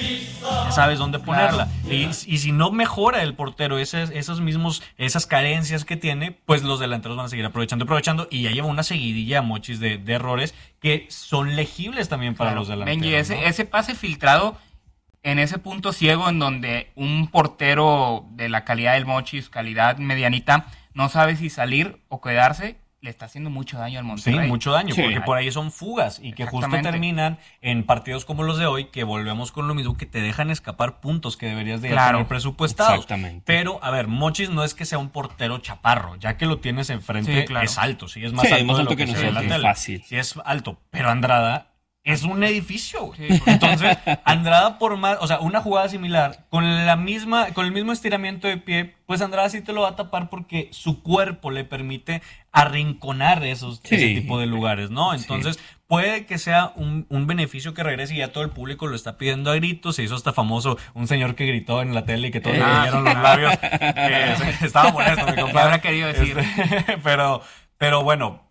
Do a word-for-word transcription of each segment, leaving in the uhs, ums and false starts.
ya sabes dónde ponerla. Claro. Y, y si no mejora el portero esas, esos mismos, esas carencias que tiene, pues los delanteros van a seguir aprovechando, aprovechando, y ya lleva una seguidilla, Mochis, de, de errores que son legibles también para claro. los delanteros. Benji, ese, ¿no? ese pase filtrado en ese punto ciego en donde un portero de la calidad del Mochis, calidad medianita, no sabe si salir o quedarse, le está haciendo mucho daño al Monterrey. Sí, mucho daño, sí. porque por ahí son fugas y que justo terminan en partidos como los de hoy, que volvemos con lo mismo, que te dejan escapar puntos que deberías de claro. tener presupuestados. Exactamente. Pero, a ver, Mochis no es que sea un portero chaparro, ya que lo tienes enfrente, sí, claro. es alto, sí, es más sí, alto, más de alto lo que, que se ve en la tele. Fácil. Sí, es alto, pero Andrada es un edificio, güey. Sí, entonces, Andrada por más, o sea, una jugada similar, con la misma, con el mismo estiramiento de pie, pues Andrada sí te lo va a tapar porque su cuerpo le permite arrinconar esos, sí. ese tipo de lugares, ¿no? Entonces, sí. puede que sea un, un beneficio que regrese y ya todo el público lo está pidiendo a gritos. Se hizo hasta famoso un señor que gritó en la tele y que todos ah, le vieron los labios. Que estaba molesto, mi compadre. Habrá querido decir. Este, pero, pero bueno.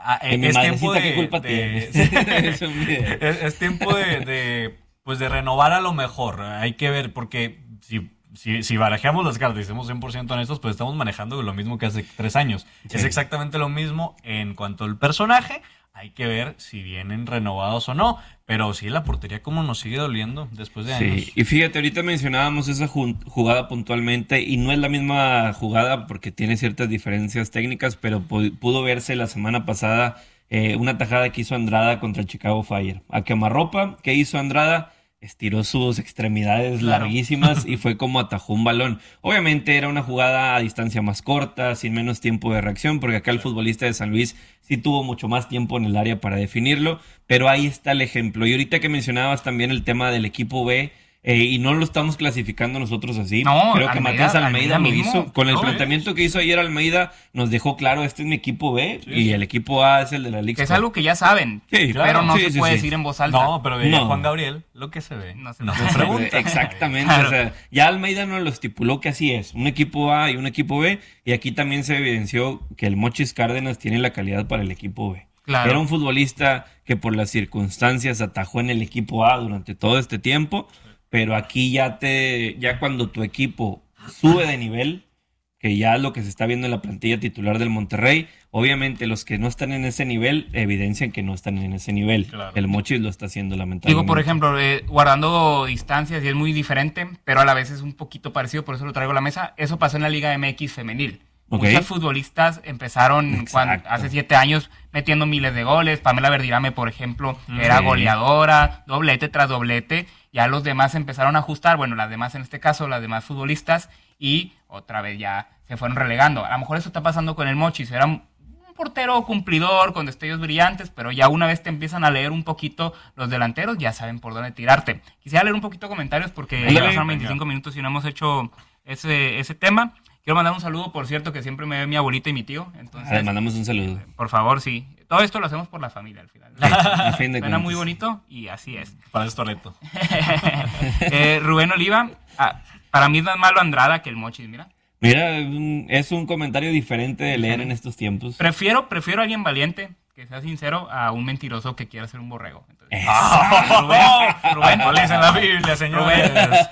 Es tiempo de, de es, es tiempo de, de pues de renovar a lo mejor. Hay que ver, porque si, si, si barajeamos las cartas y somos cien por ciento honestos, pues estamos manejando lo mismo que hace tres años. Sí. Es exactamente lo mismo en cuanto al personaje. Hay que ver si vienen renovados o no. Pero sí, la portería como nos sigue doliendo después de años. Sí, y fíjate, ahorita mencionábamos esa jugada puntualmente y no es la misma jugada porque tiene ciertas diferencias técnicas, pero pudo verse la semana pasada eh, una tajada que hizo Andrada contra el Chicago Fire. A quemarropa, ¿qué hizo Andrada? Estiró sus extremidades claro. larguísimas y fue como atajó un balón. Obviamente era una jugada a distancia más corta, sin menos tiempo de reacción, porque acá el futbolista de San Luis sí tuvo mucho más tiempo en el área para definirlo, pero ahí está el ejemplo. Y ahorita que mencionabas también el tema del equipo B, eh, y no lo estamos clasificando nosotros así. No, creo que Almeida, Matías Almeida, Almeida lo mismo. hizo. Con el no, planteamiento es. que hizo ayer Almeida, nos dejó claro, este es mi equipo B sí, y sí. el equipo A es el de la Liga. Es algo que ya saben, sí, claro, pero no sí, se sí, puede sí. decir en voz alta. No, pero diría no. Juan Gabriel, lo que se ve. No se, no se pregunta. Exactamente, claro. o sea, ya Almeida nos lo estipuló que así es, un equipo A y un equipo B, y aquí también se evidenció que el Mochis Cárdenas tiene la calidad para el equipo B. Claro. Era un futbolista que por las circunstancias atajó en el equipo A durante todo este tiempo, pero aquí ya te, ya cuando tu equipo sube de nivel, que ya es lo que se está viendo en la plantilla titular del Monterrey, obviamente los que no están en ese nivel evidencian que no están en ese nivel. Claro. El Mochis lo está haciendo lamentablemente. Digo, por ejemplo, eh, guardando distancias y es muy diferente, pero a la vez es un poquito parecido, por eso lo traigo a la mesa. Eso pasó en la Liga M X femenil. Okay. Muchos futbolistas empezaron cuando, hace siete años metiendo miles de goles. Pamela Verdirame, por ejemplo, sí. era goleadora, doblete tras doblete. Ya los demás empezaron a ajustar, bueno, las demás en este caso, las demás futbolistas, y otra vez ya se fueron relegando. A lo mejor eso está pasando con el Mochis. Era un portero cumplidor, con destellos brillantes, pero ya una vez te empiezan a leer un poquito los delanteros, ya saben por dónde tirarte. Quisiera leer un poquito comentarios porque ya pasaron veinticinco minutos y no hemos hecho ese, ese tema. Quiero mandar un saludo, por cierto, que siempre me ve mi abuelita y mi tío. Entonces, ah, mandamos un saludo. Por favor, sí. Todo esto lo hacemos por la familia al final. Sí, a fin de Suena cuentas. muy bonito y así es. Para esto reto. eh, Rubén Oliva, ah, para mí es más malo Andrada que el Mochis, mira. Mira, es un comentario diferente de leer en estos tiempos. Prefiero, prefiero a alguien valiente, que sea sincero, a un mentiroso que quiera ser un borrego. Entonces, oh, Rubén, Rubén, no lees en la Biblia, señores.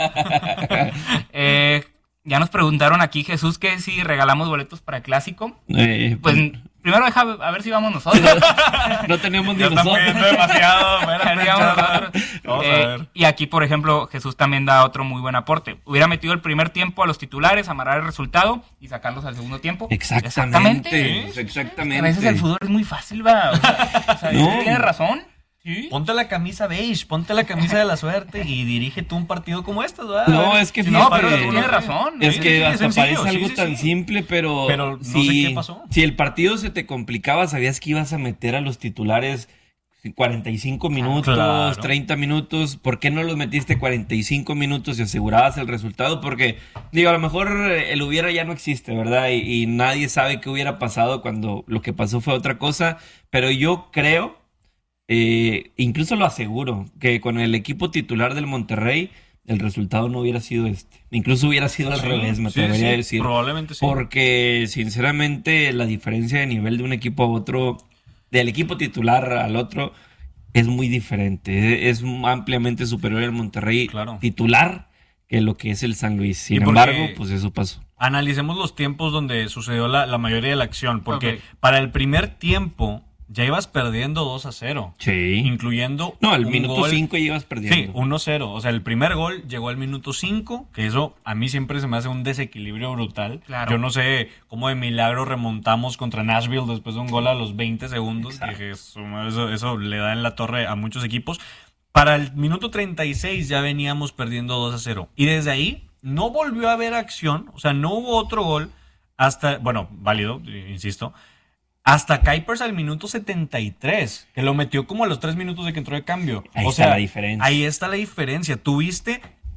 eh... Ya nos preguntaron aquí, Jesús, que si regalamos boletos para el Clásico. Eh, pues, pues primero deja a ver si vamos nosotros. No tenemos ni ya nosotros. Están pidiendo demasiado. Vamos eh, a ver. Y aquí, por ejemplo, Jesús también da otro muy buen aporte. Hubiera metido el primer tiempo a los titulares, amarrar el resultado y sacarlos al segundo tiempo. Exactamente. Exactamente. Exactamente. A veces el fútbol es muy fácil, va. O sea, o sea, no. Tiene razón. ¿Sí? Ponte la camisa beige, ponte la camisa de la suerte y dirígete tú un partido como este, ¿verdad? No, es que no, pero tú tienes razón. Es sí, que sí, hasta es parece sencillo, algo sí, tan sí. simple, pero, pero no si, sé qué pasó. Si el partido se te complicaba, sabías que ibas a meter a los titulares cuarenta y cinco minutos, claro. treinta minutos. ¿Por qué no los metiste cuarenta y cinco minutos y asegurabas el resultado? Porque, digo, a lo mejor el hubiera ya no existe, ¿verdad? Y, y nadie sabe qué hubiera pasado cuando lo que pasó fue otra cosa. Pero yo creo... Eh, incluso lo aseguro, que con el equipo titular del Monterrey el resultado no hubiera sido este. Incluso hubiera sido al sí, revés, me sí, atrevería sí, a decir. Probablemente sí. Porque, sinceramente, la diferencia de nivel de un equipo a otro, del equipo titular al otro, es muy diferente. Es ampliamente superior el Monterrey claro. titular que lo que es el San Luis. Sin embargo, pues eso pasó. Analicemos los tiempos donde sucedió la, la mayoría de la acción, porque okay. para el primer tiempo ya ibas perdiendo dos a cero. Sí. Incluyendo No, al minuto cinco ya ibas perdiendo. Sí, uno cero. O sea, el primer gol llegó al minuto cinco, que eso a mí siempre se me hace un desequilibrio brutal. Claro. Yo no sé cómo de milagro remontamos contra Nashville después de un gol a los veinte segundos. Dije, eso, eso, eso le da en la torre a muchos equipos. Para el minuto treinta y seis ya veníamos perdiendo dos a cero. Y desde ahí no volvió a haber acción. O sea, no hubo otro gol hasta, bueno, válido, insisto, hasta Kuipers al minuto setenta y tres, que lo metió como a los tres minutos de que entró de cambio. Ahí o está sea, la diferencia. Ahí está la diferencia. Tuviste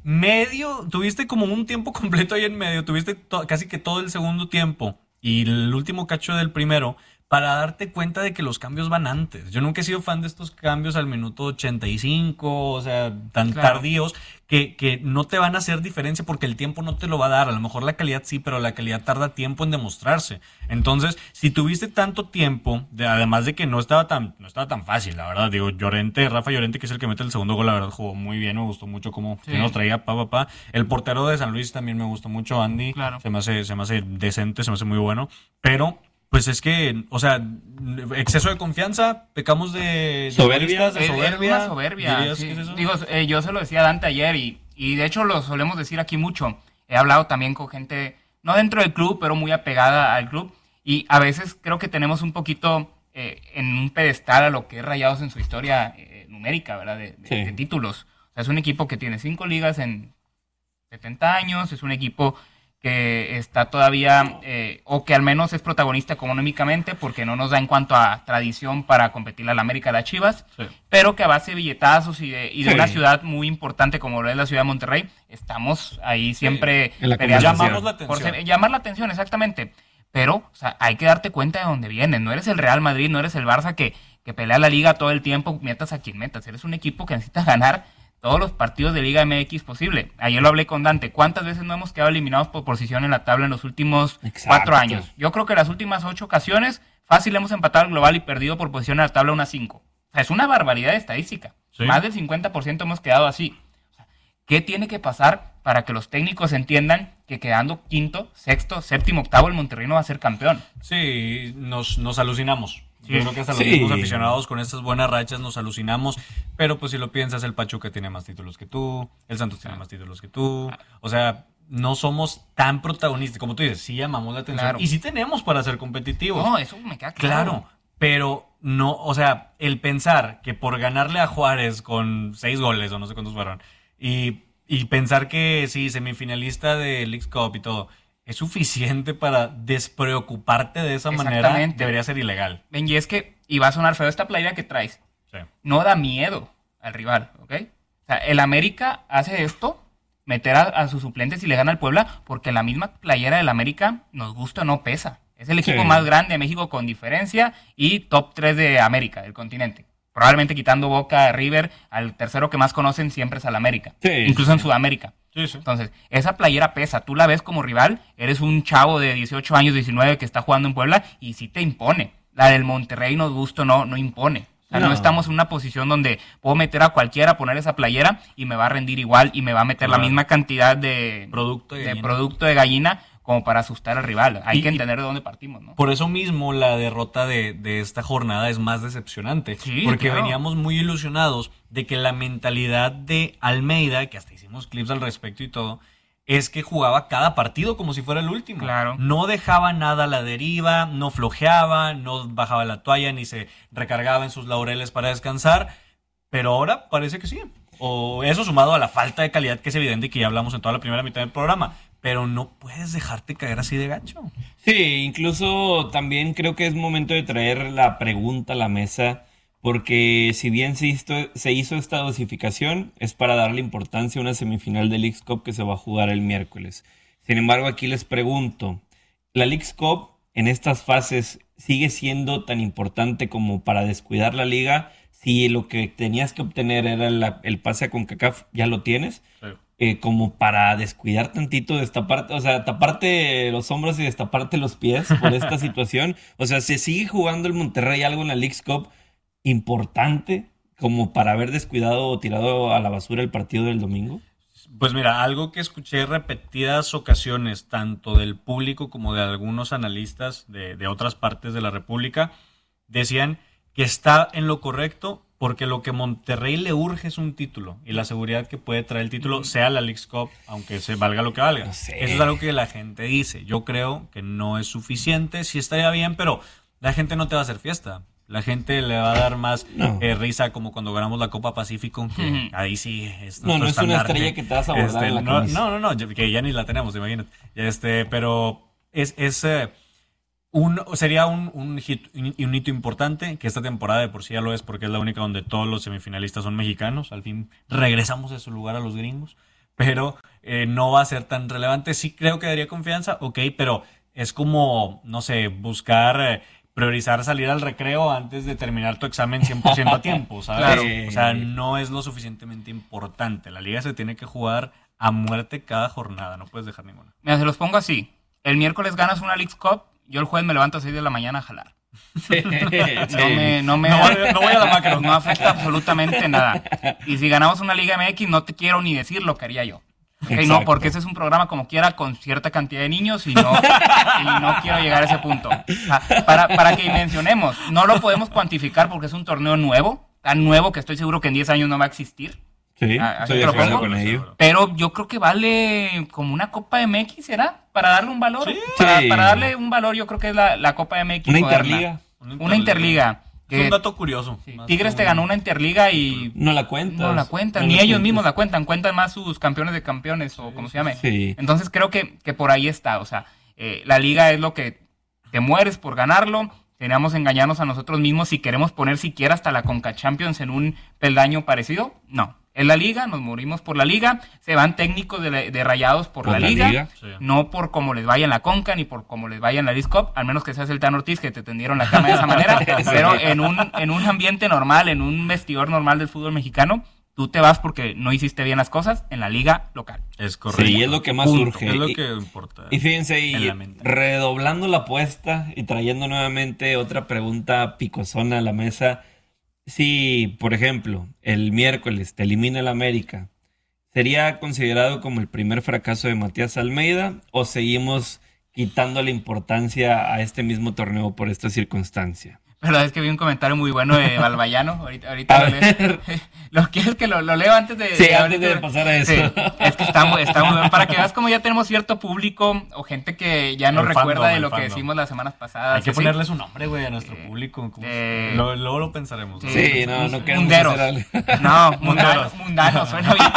medio, tuviste como un tiempo completo ahí en medio, tuviste to- casi que todo el segundo tiempo y el último cacho del primero para darte cuenta de que los cambios van antes. Yo nunca he sido fan de estos cambios al minuto ochenta y cinco, o sea, tan Claro. tardíos, que, que no te van a hacer diferencia porque el tiempo no te lo va a dar. A lo mejor la calidad sí, pero la calidad tarda tiempo en demostrarse. Entonces, si tuviste tanto tiempo, de, además de que no estaba tan no estaba tan fácil, la verdad. Digo, Llorente, Rafa Llorente, que es el que mete el segundo gol, la verdad jugó muy bien, me gustó mucho cómo Sí. que nos traía pa, pa, pa. El portero de San Luis también me gustó mucho, Andy. Claro. Se me hace, se me hace decente, se me hace muy bueno. Pero pues es que, o sea, exceso de confianza, pecamos de, de Soberbia. egoístas, de Es- soberbia. Es una soberbia. ¿Dirías Sí. que es eso? Digo, eh, yo se lo decía a Dante ayer y, y de hecho lo solemos decir aquí mucho. He hablado también con gente, no dentro del club, pero muy apegada al club. Y a veces creo que tenemos un poquito eh, en un pedestal a lo que es Rayados en su historia eh, numérica, ¿verdad? De, de- Sí. de títulos. O sea, es un equipo que tiene cinco ligas en setenta años, es un equipo que está todavía, eh, o que al menos es protagonista económicamente, porque no nos da en cuanto a tradición para competir a la América de las Chivas, Sí. pero que a base de billetazos y de, y de Sí. una ciudad muy importante como lo es la ciudad de Monterrey, estamos ahí siempre en la peleando conversación. Llamamos la por atención. ser- llamar la atención, exactamente. Pero, o sea, hay que darte cuenta de dónde vienes. No eres el Real Madrid, no eres el Barça que, que pelea la liga todo el tiempo, metas a quien metas. Eres un equipo que necesita ganar todos los partidos de Liga M X posible. Ayer lo hablé con Dante. ¿Cuántas veces no hemos quedado eliminados por posición en la tabla en los últimos Exacto. cuatro años? Yo creo que las últimas ocho ocasiones, fácil hemos empatado el global y perdido por posición en la tabla unas cinco. O sea, es una barbaridad de estadística. Sí. Más del cincuenta por ciento hemos quedado así. O sea, ¿qué tiene que pasar para que los técnicos entiendan que quedando quinto, sexto, séptimo, octavo, el Monterrey no va a ser campeón? Sí, nos, nos alucinamos. Yo creo que hasta los Sí. mismos aficionados con estas buenas rachas nos alucinamos, pero pues si lo piensas, el Pachuca tiene más títulos que tú, el Santos tiene más títulos que tú, o sea, no somos tan protagonistas, como tú dices, sí llamamos la atención Claro. y sí tenemos para ser competitivos. No, eso me queda claro. Claro, pero no, o sea, el pensar que por ganarle a Juárez con seis goles o no sé cuántos fueron, y, y pensar que sí, semifinalista de Leagues Cup y todo, es suficiente para despreocuparte de esa manera, Exactamente. debería ser ilegal. Ven, y es que, y va a sonar feo esta playera que traes, Sí. no da miedo al rival, ¿ok? O sea, el América hace esto, meter a, a sus suplentes y le gana al Puebla, porque la misma playera del América, nos gusta o no pesa. Es el equipo Sí. más grande de México con diferencia y top tres de América, del continente. Probablemente quitando Boca, River, al tercero que más conocen siempre es al América. Sí, incluso en Sudamérica. Sí, sí. Entonces, esa playera pesa. Tú la ves como rival, eres un chavo de dieciocho años, diecinueve que está jugando en Puebla y sí te impone. La del Monterrey, nos gusta o no, no impone. O sea, no. No. estamos en una posición donde puedo meter a cualquiera a poner esa playera y me va a rendir igual y me va a meter Claro. la misma cantidad de Producto de de gallina. producto de gallina como para asustar al rival. Hay Y- que y- entender de dónde partimos, ¿no? Por eso mismo la derrota de, de esta jornada es más decepcionante. Sí, porque claro. veníamos muy ilusionados de que la mentalidad de Almeida, que hasta hicimos clips al respecto y todo, es que jugaba cada partido como si fuera el último. Claro. No dejaba nada a la deriva, no flojeaba, no bajaba la toalla, ni se recargaba en sus laureles para descansar. Pero ahora parece que sí. O eso sumado a la falta de calidad que es evidente y que ya hablamos en toda la primera mitad del programa. Pero no puedes dejarte caer así de gacho. Sí, incluso también creo que es momento de traer la pregunta a la mesa, porque si bien se hizo, se hizo esta dosificación, es para darle importancia a una semifinal de Leagues Cup que se va a jugar el miércoles. Sin embargo, aquí les pregunto, ¿la Leagues Cup en estas fases sigue siendo tan importante como para descuidar la liga? Si lo que tenías que obtener era la- el pase a CONCACAF, ¿ya lo tienes? Sí. Eh, como para descuidar tantito, destaparte, o sea, taparte los hombros y destaparte los pies por esta situación. O sea, se sigue jugando el Monterrey algo en la Leagues Cup importante como para haber descuidado o tirado a la basura el partido del domingo? Pues mira, algo que escuché repetidas ocasiones, tanto del público como de algunos analistas de, de otras partes de la República, decían que está en lo correcto porque lo que Monterrey le urge es un título y la seguridad que puede traer el título, sea la Leagues Cup, aunque se valga lo que valga. No sé. Eso es algo que la gente dice. Yo creo que no es suficiente, sí estaría bien, pero la gente no te va a hacer fiesta. La gente le va a dar más no. eh, risa como cuando ganamos la Copa Pacífico, que uh-huh. ahí sí es No, no es una estrella que te vas a abordar este, en la no, no, no, no, que ya ni la tenemos, imagínate. Este, pero es, es eh, un, sería un, un, hit, un hito importante, que esta temporada de por sí ya lo es, porque es la única donde todos los semifinalistas son mexicanos. Al fin regresamos a su lugar a los gringos, pero eh, no va a ser tan relevante. Sí creo que daría confianza, ok, pero es como, no sé, buscar... Eh, priorizar salir al recreo antes de terminar tu examen cien por ciento a tiempo, ¿sabes? Claro. O sea, no es lo suficientemente importante. La liga se tiene que jugar a muerte cada jornada, no puedes dejar ninguna. Mira, se los pongo así. El miércoles ganas una Leagues Cup, yo el jueves me levanto a seis de la mañana a jalar. Sí. No me, no me no, no voy a la macro. No afecta absolutamente nada. Y si ganamos una Liga M X, no te quiero ni decir lo que haría yo. Okay, no, porque ese es un programa como quiera con cierta cantidad de niños y no, y no quiero llegar a ese punto. O sea, para, para que mencionemos, no lo podemos cuantificar porque es un torneo nuevo, tan nuevo que estoy seguro que en diez años no va a existir. Sí, a, estoy de acuerdo con ello. Pero yo creo que vale como una Copa M X, ¿será? Para darle un valor. Sí. Para, Sí. para darle un valor, yo creo que es la, la Copa M X Una moderna. interliga. Una interliga. Es un dato curioso. Sí. Tigres te ganó una interliga y... No la cuentas. No la cuentan, no ni la ellos cuentas. mismos la cuentan, cuentan más sus campeones de campeones o como se llame. Sí. Entonces creo que, que por ahí está, o sea, eh, la liga es lo que te mueres por ganarlo, teníamos engañarnos a nosotros mismos si queremos poner siquiera hasta la Conca Champions en un peldaño parecido, no. Es la liga, nos morimos por la liga, se van técnicos de, la- de Rayados por, Por la, la liga, liga. Sí. no por cómo les vaya en la Conca ni por cómo les vaya en la Leagues Cup, al menos que seas el Tan Ortiz que te tendieron la cama de esa manera, pero en un, en un ambiente normal, en un vestidor normal del fútbol mexicano, tú te vas porque no hiciste bien las cosas en la liga local. Es correcto. Sí, es lo que más Punto. urge. Es lo Y- que importa. Y fíjense, en y la mente. redoblando la apuesta y trayendo nuevamente otra pregunta picosona a la mesa. Si, por ejemplo, el miércoles te elimina el América, ¿sería considerado como el primer fracaso de Matías Almeida o seguimos quitándole importancia a este mismo torneo por esta circunstancia? Pero es que vi un comentario muy bueno de Balbayano, ahorita, ahorita A lo, leo. ¿Lo quieres que lo, lo leo antes de, Sí, de antes ahorita? de pasar a eso. Sí, es que está, muy- está muy bien, para que veas como ya tenemos cierto público o gente que ya no El recuerda fandom, de el lo que fandom. decimos las semanas pasadas. Hay que así. ponerle su nombre, güey, a nuestro Eh, público. ¿Cómo eh, se- Luego, luego lo pensaremos. ¿no? Sí, no, no queremos Munderos. hacer algo. No, mundanos, Munderos. mundanos, suena bien.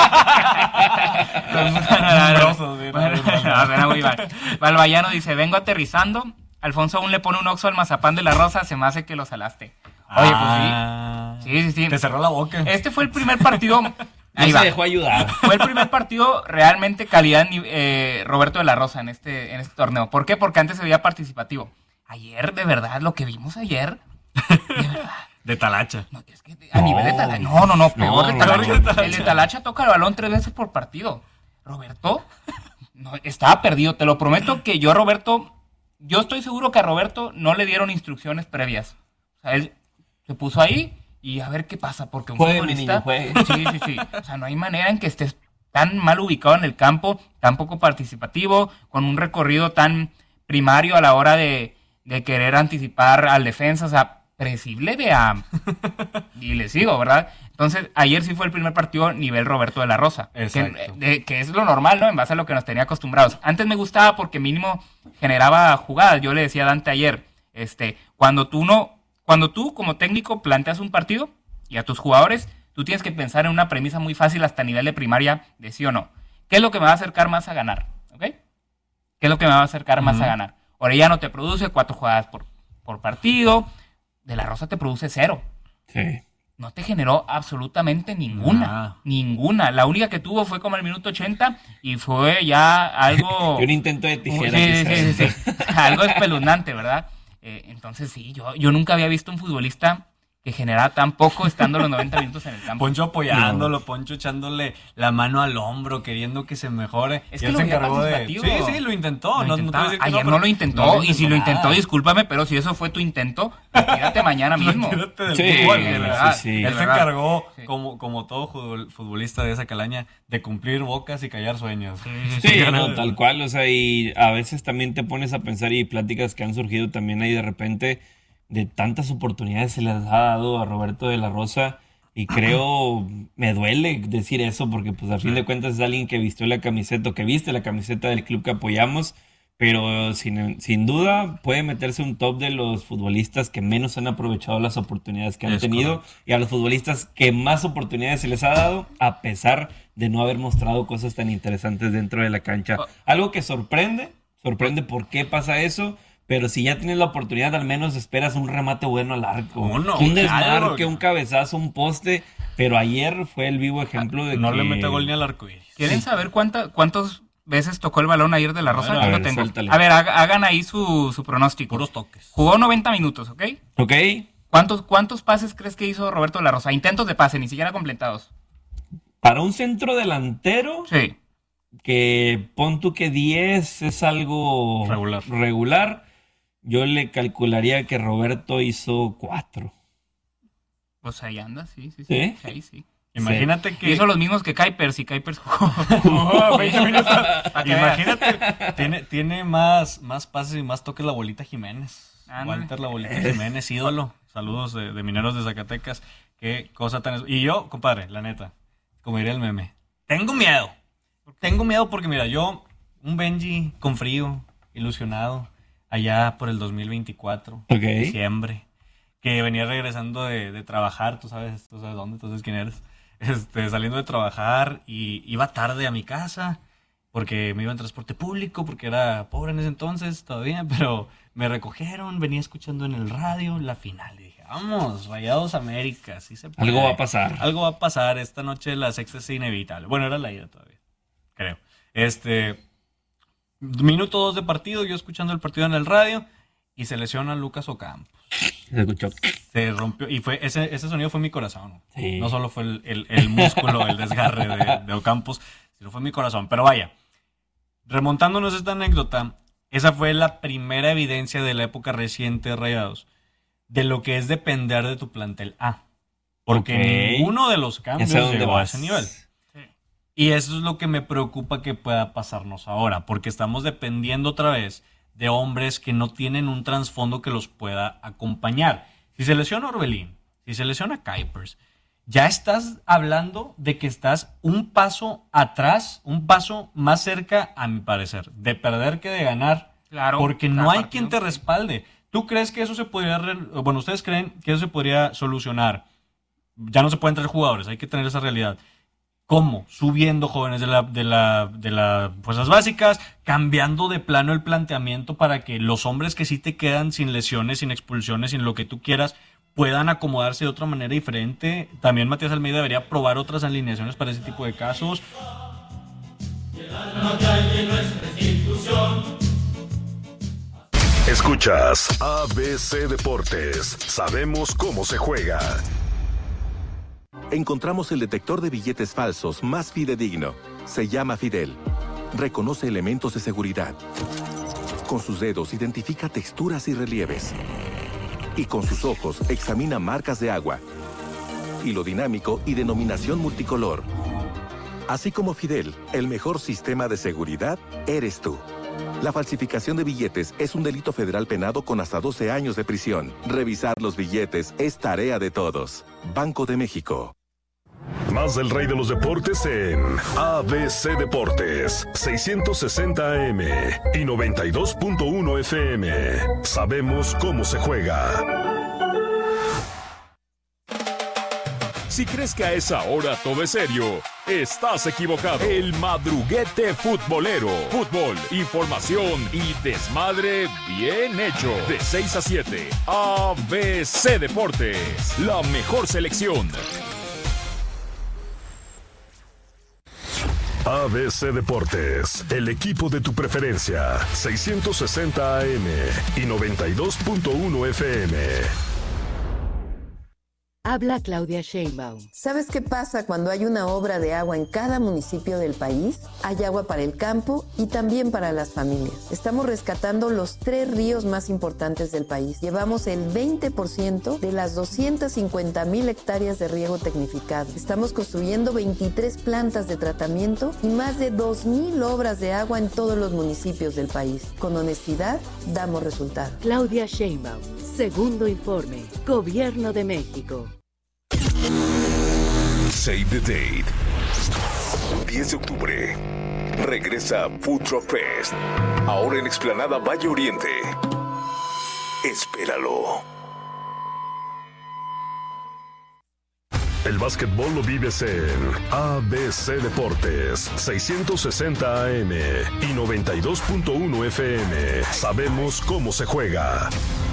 Los mundanos, Mumbrosos, sí, bueno, no, suena muy mal. Balbayano dice, vengo aterrizando, Alfonso aún le pone un oxo al mazapán de la Rosa, se me hace que lo salaste. Oye, Ah, pues sí, sí, sí. Te cerró la boca. Este fue el primer partido. No Ahí se va. dejó ayudar. Fue el primer partido realmente calidad ni- eh, Roberto de la Rosa en este, en este torneo. ¿Por qué? Porque antes se veía participativo. Ayer, de verdad, lo que vimos ayer, de verdad. De talacha. No, es que a No. nivel de Talacha. No, no, no, peor No, de no, Talacha. no, de Talacha. El de Talacha toca el balón tres veces por partido. Roberto, no, estaba perdido. Te lo prometo que yo a Roberto, yo estoy seguro que a Roberto no le dieron instrucciones previas. O sea, él se puso ahí y a ver qué pasa, porque un Juegue, mi futbolista... niño, juegue. Sí, sí, sí. O sea, no hay manera en que estés tan mal ubicado en el campo, tan poco participativo, con un recorrido tan primario a la hora de, de querer anticipar al defensa. O sea, predecible de a... Y le sigo, ¿verdad? Entonces, ayer sí fue el primer partido nivel Roberto de la Rosa. Que, Exacto. de- que es lo normal, ¿no? En base a lo que nos tenía acostumbrados. Antes me gustaba porque mínimo generaba jugadas. Yo le decía a Dante ayer, este, cuando tú no... Cuando tú, como técnico, planteas un partido y a tus jugadores, tú tienes que pensar en una premisa muy fácil hasta nivel de primaria de sí o no. ¿Qué es lo que me va a acercar más a ganar? ¿Ok? ¿Qué es lo que me va a acercar más Ujú. a ganar? Orellano te produce cuatro jugadas por, por partido. De la Rosa te produce cero. Sí. No te generó absolutamente ninguna. Nada. Ninguna. La única que tuvo fue como el minuto ochenta y fue ya algo... Y un intento de tijera. Sí, quizás. sí, sí, sí. Algo espeluznante, ¿verdad? Eh, entonces sí, yo, yo nunca había visto un futbolista que generaba tan poco estando los noventa minutos en el campo. Poncho apoyándolo, no. Poncho echándole la mano al hombro, queriendo que se mejore. Es y que él lo se encargó de... Sí, sí, lo intentó. Lo no, no Ayer no, no lo intentó, no y si lo intentó, nada. Discúlpame, pero si eso fue tu intento, retírate mañana mismo. Retírate del sí, fútbol, sí, de verdad. Sí, sí. Él se encargó, sí. como, como todo futbolista de esa calaña, de cumplir bocas y callar sueños. Sí, sí, sí no, tal cual. O sea, y a veces también te pones a pensar, y pláticas que han surgido también ahí de repente, de tantas oportunidades se les ha dado a Roberto de la Rosa. Y creo, me duele decir eso porque pues a fin de cuentas es alguien que vistió la camiseta, o que viste la camiseta del club que apoyamos, pero sin, sin duda puede meterse un top de los futbolistas que menos han aprovechado las oportunidades que han es tenido correcto. Y a los futbolistas que más oportunidades se les ha dado a pesar de no haber mostrado cosas tan interesantes dentro de la cancha. Algo que sorprende, sorprende por qué pasa eso. Pero si ya tienes la oportunidad, al menos esperas un remate bueno al arco. Oh, no, un desmarque, claro. un cabezazo, un poste. Pero ayer fue el vivo ejemplo de no que... No le mete gol ni al arco iris. ¿Quieren sí. saber cuánta, cuántas veces tocó el balón ayer de la Rosa? Bueno, Yo a, lo ver, tengo. A ver, hagan ahí su, su pronóstico. Puros toques. Jugó noventa minutos, ¿ok? Ok. ¿Cuántos, ¿Cuántos pases crees que hizo Roberto de la Rosa? Intentos de pase, ni siquiera completados. Para un centro delantero... Sí. Que pon tú que diez es algo... Regular. Regular. Yo le calcularía que Roberto hizo cuatro. Pues ahí anda, sí, sí, sí. ¿Sí? Ahí sí. Imagínate sí. que... Hizo los mismos que Kuipers y Kuipers jugó, jugó veinte minutos. Imagínate, tiene, tiene más, más pases y más toques la Bolita Jiménez. Anda. Walter la Bolita Jiménez, ídolo. Saludos de, de Mineros de Zacatecas. Qué cosa tan... Y yo, compadre, la neta, como diría el meme, tengo miedo. Tengo miedo porque, mira, yo, un Benji con frío, ilusionado... allá por el dos mil veinticuatro, okay. diciembre, que venía regresando de, de trabajar, tú sabes, tú sabes dónde, tú sabes quién eres, este, saliendo de trabajar y iba tarde a mi casa porque me iba en transporte público, porque era pobre en ese entonces todavía, pero me recogieron, venía escuchando en el radio la final y dije, vamos, Rayados América, sí se puede. Algo va a pasar. Algo va a pasar, esta noche la sexta es inevitable. Bueno, era la ida todavía, creo. Este... Minuto dos de partido, yo escuchando el partido en el radio y se lesiona Lucas Ocampos. Se escuchó. Se rompió y fue ese, ese sonido fue mi corazón. Sí. No solo fue el, el, el músculo, el desgarre de, de Ocampos, sino fue mi corazón. Pero vaya, remontándonos a esta anécdota, esa fue la primera evidencia de la época reciente de Rayados de lo que es depender de tu plantel A. Porque okay. ninguno de los cambios llegó a ese nivel. Y eso es lo que me preocupa que pueda pasarnos ahora, porque estamos dependiendo otra vez de hombres que no tienen un trasfondo que los pueda acompañar. Si se lesiona Orbelín, si se lesiona Kuipers, ya estás hablando de que estás un paso atrás, un paso más cerca, a mi parecer, de perder que de ganar, claro, porque no hay quien te respalde. ¿Tú crees que eso se podría, re... bueno, ustedes creen que eso se podría solucionar? Ya no se pueden traer jugadores, hay que tener esa realidad. ¿Cómo? Subiendo jóvenes de la, de la, de las fuerzas básicas, cambiando de plano el planteamiento para que los hombres que sí te quedan sin lesiones, sin expulsiones, sin lo que tú quieras, puedan acomodarse de otra manera diferente. También Matías Almeida debería probar otras alineaciones para ese tipo de casos. Escuchas A B C Deportes. Sabemos cómo se juega. Encontramos el detector de billetes falsos más fidedigno. Se llama Fidel. Reconoce elementos de seguridad. Con sus dedos identifica texturas y relieves. Y con sus ojos examina marcas de agua, hilo dinámico y denominación multicolor. Así como Fidel, el mejor sistema de seguridad eres tú. La falsificación de billetes es un delito federal penado con hasta doce años de prisión. Revisar los billetes es tarea de todos. Banco de México. Más del rey de los deportes en A B C Deportes, seiscientos sesenta A M y noventa y dos punto uno F M. Sabemos cómo se juega. Si crees que a esa hora todo es serio, estás equivocado. El madruguete futbolero. Fútbol, información y desmadre bien hecho. De seis a siete, A B C Deportes, la mejor selección. A B C Deportes, el equipo de tu preferencia, seiscientos sesenta A M y noventa y dos punto uno F M. Habla Claudia Sheinbaum. ¿Sabes qué pasa cuando hay una obra de agua en cada municipio del país? Hay agua para el campo y también para las familias. Estamos rescatando los tres ríos más importantes del país. Llevamos el veinte por ciento de las doscientas cincuenta mil hectáreas de riego tecnificado. Estamos construyendo veintitrés plantas de tratamiento y más de dos mil obras de agua en todos los municipios del país. Con honestidad, damos resultados. Claudia Sheinbaum, segundo informe, Gobierno de México. Save the date. diez de octubre. Regresa Food Truck Fest. Ahora en Explanada Valle Oriente. Espéralo. El básquetbol lo vives en A B C Deportes, seiscientos sesenta A M y noventa y dos punto uno F M. Sabemos cómo se juega.